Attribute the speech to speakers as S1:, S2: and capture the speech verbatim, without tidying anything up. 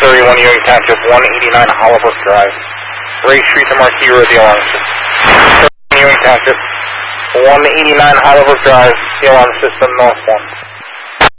S1: thirty-one Ewing Township, one eighty-nine Hollowbrook Drive. Ray Street to Marquis Road, the alarm system. Ewing Township, one eighty-nine Hollowbrook Drive, the alarm system, north one.